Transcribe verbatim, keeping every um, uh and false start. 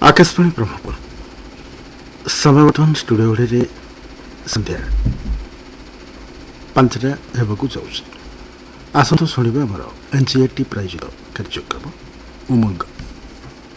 आकाशवाणी ब्रह्मपुर समय बर्तमान स्टूडियो घड़े संध्या पांचटा हेबाकू जाउछि। आसंतु शुणिबा हमर एनसीईआरटी प्रायोजित कार्यक्रम उमंग।